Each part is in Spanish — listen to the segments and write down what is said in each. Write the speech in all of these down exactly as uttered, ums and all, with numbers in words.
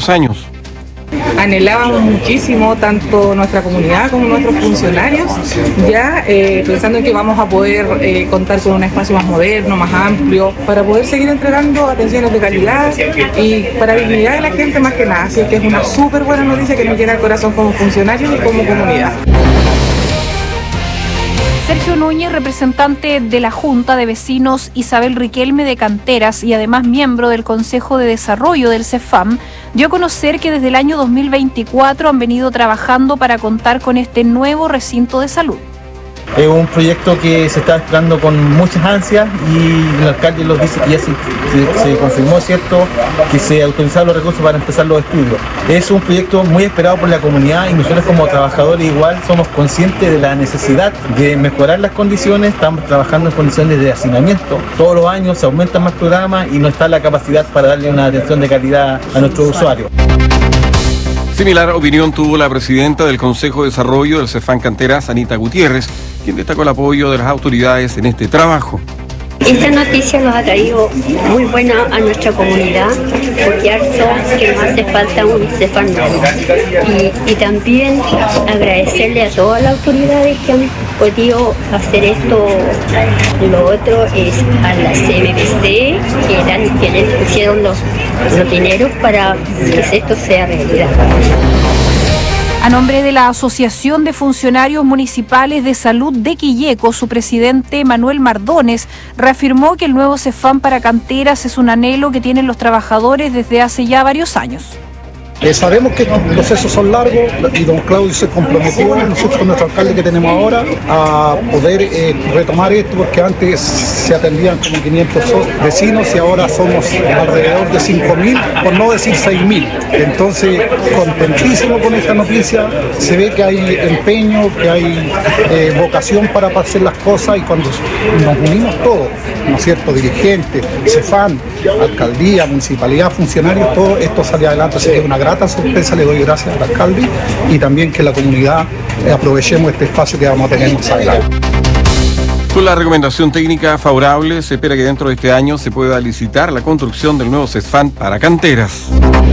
varios años. Anhelábamos muchísimo, tanto nuestra comunidad como nuestros funcionarios, ya eh, pensando en que vamos a poder eh, contar con un espacio más moderno, más amplio, para poder seguir entregando atenciones de calidad y para dignidad de la gente más que nada. Así que es una súper buena noticia que nos llena el corazón como funcionarios y como comunidad. Sergio Núñez, representante de la Junta de Vecinos Isabel Riquelme de Canteras y además miembro del Consejo de Desarrollo del CEFAM, dio a conocer que desde el año dos mil veinticuatro han venido trabajando para contar con este nuevo recinto de salud. Es un proyecto que se está esperando con muchas ansias y el alcalde nos dice que ya se, se, se confirmó, ¿cierto?, que se autorizaron los recursos para empezar los estudios. Es un proyecto muy esperado por la comunidad y nosotros como trabajadores igual somos conscientes de la necesidad de mejorar las condiciones. Estamos trabajando en condiciones de hacinamiento. Todos los años se aumentan más programas y no está la capacidad para darle una atención de calidad a nuestros usuarios. Similar opinión tuvo la presidenta del Consejo de Desarrollo del CEFAM Canteras, Anita Gutiérrez, quien destacó el apoyo de las autoridades en este trabajo. Esta noticia nos ha traído muy buena a nuestra comunidad, porque harto que nos hace falta un CEFAM nuevo. Y, y también agradecerle a todas las autoridades que han podido hacer esto. Lo otro es a la C M B C, que eran quienes pusieron los, los dineros para que esto sea realidad. A nombre de la Asociación de Funcionarios Municipales de Salud de Quilleco, su presidente Manuel Mardones reafirmó que el nuevo CEFAM para Canteras es un anhelo que tienen los trabajadores desde hace ya varios años. Eh, sabemos que los procesos son largos y don Claudio se comprometió, nosotros con nuestro alcalde que tenemos ahora, a poder eh, retomar esto, porque antes se atendían como quinientos vecinos y ahora somos alrededor de cinco mil, por no decir seis mil. Entonces, contentísimo con esta noticia, se ve que hay empeño, que hay eh, vocación para hacer las cosas, y cuando nos unimos todos, ¿no es cierto?, dirigentes, CEFAM, alcaldía, municipalidad, funcionarios, todo esto sale adelante. Así que es una grata sorpresa, le doy gracias al alcalde y también que la comunidad eh, aprovechemos este espacio que vamos a tener más adelante. Con la recomendación técnica favorable, se espera que dentro de este año se pueda licitar la construcción del nuevo CEFAM para Canteras.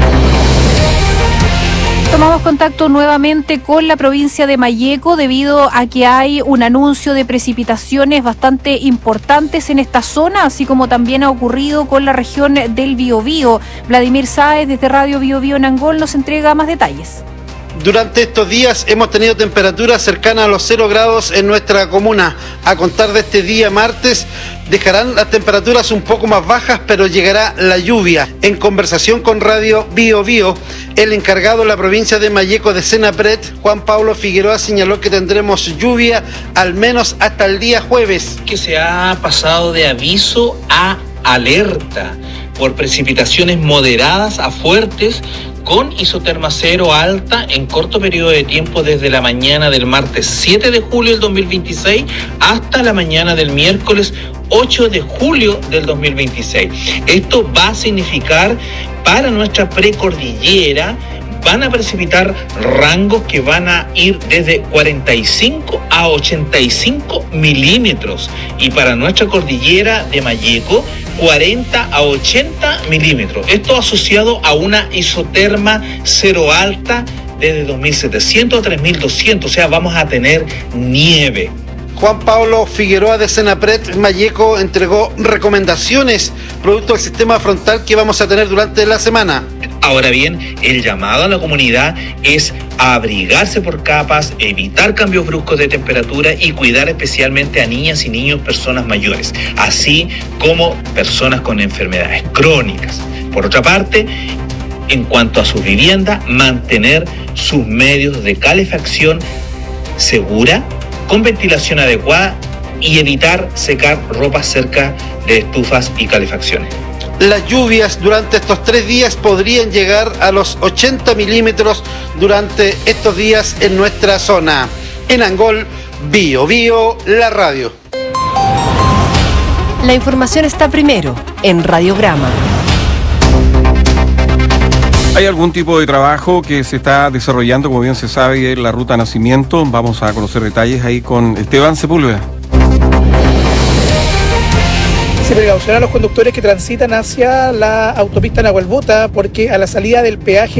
Tomamos contacto nuevamente con la provincia de Malleco debido a que hay un anuncio de precipitaciones bastante importantes en esta zona, así como también ha ocurrido con la región del Biobío. Vladimir Sáez desde Radio Biobío en Angol nos entrega más detalles. Durante estos días hemos tenido temperaturas cercanas a los cero grados en nuestra comuna. A contar de este día martes, dejarán las temperaturas un poco más bajas, pero llegará la lluvia. En conversación con Radio Bio Bio, el encargado de la provincia de Malleco de Senapred, Juan Pablo Figueroa, señaló que tendremos lluvia al menos hasta el día jueves. Que se ha pasado de aviso a alerta por precipitaciones moderadas a fuertes, con isoterma cero alta en corto periodo de tiempo desde la mañana del martes siete de julio del dos mil veintiséis hasta la mañana del miércoles ocho de julio del dos mil veintiséis. Esto va a significar para nuestra precordillera, van a precipitar rangos que van a ir desde cuarenta y cinco a ochenta y cinco milímetros, y para nuestra cordillera de Malleco cuarenta a ochenta milímetros. Esto asociado a una isoterma cero alta desde dos mil setecientos a tres mil doscientos, o sea, vamos a tener nieve. Juan Pablo Figueroa de Senapred Malleco entregó recomendaciones producto del sistema frontal que vamos a tener durante la semana. Ahora bien, el llamado a la comunidad es a abrigarse por capas, evitar cambios bruscos de temperatura y cuidar especialmente a niñas y niños, personas mayores, así como personas con enfermedades crónicas. Por otra parte, en cuanto a sus viviendas, mantener sus medios de calefacción segura, con ventilación adecuada, y evitar secar ropa cerca de estufas y calefacciones. Las lluvias durante estos tres días podrían llegar a los ochenta milímetros durante estos días en nuestra zona. En Angol, Bio Bio, la radio. La información está primero en Radiograma. Hay algún tipo de trabajo que se está desarrollando, como bien se sabe, en la ruta Nacimiento. Vamos a conocer detalles ahí con Esteban Sepúlveda. Se precauciona a los conductores que transitan hacia la autopista Nahuelbuta, porque a la salida del peaje